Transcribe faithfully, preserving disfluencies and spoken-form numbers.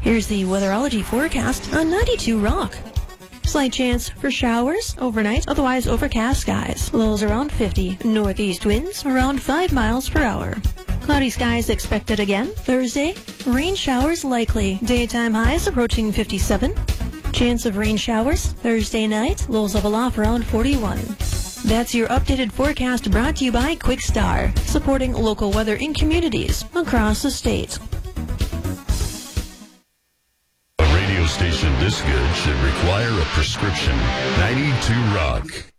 Here's the weatherology forecast on ninety-two Rock. Slight chance for showers overnight, otherwise overcast skies. Lows around fifty. Northeast winds around five miles per hour. Cloudy skies expected again. Thursday, rain showers likely. Daytime highs approaching fifty-seven. Chance of rain showers Thursday night. Lows level off around forty-one. That's your updated forecast brought to you by Quick Star, supporting local weather in communities across the state. A radio station this good should require a prescription. ninety-two Rock.